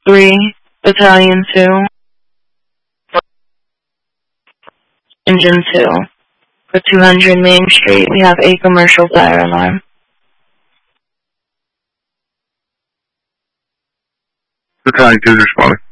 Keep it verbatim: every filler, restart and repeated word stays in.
three, Battalion two, Engine two. For two hundred Main Street, we have a commercial fire alarm. Battalion two is responding.